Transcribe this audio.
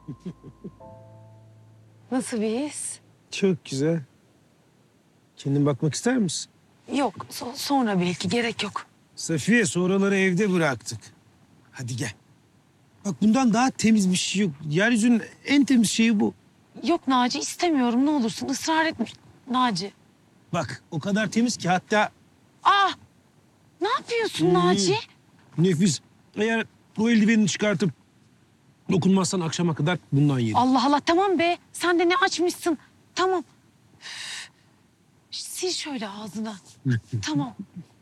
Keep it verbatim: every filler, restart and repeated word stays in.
Nasıl bir his? Çok güzel. Kendin bakmak ister misin? Yok, so- sonra belki gerek yok. Safiye, sonraları evde bıraktık. Hadi gel. Bak bundan daha temiz bir şey yok. Yeryüzünün en temiz şeyi bu. Yok Naci, istemiyorum, ne olursun ısrar etme. Naci. Bak o kadar temiz ki hatta Aa! Ne yapıyorsun Hmm. Naci? nefis. Eğer bu eldivenini çıkartıp dokunmazsan akşama kadar bundan yerim. Allah Allah, tamam be. Sen de ne açmışsın. Tamam. Üf. Sil şöyle ağzına. Tamam.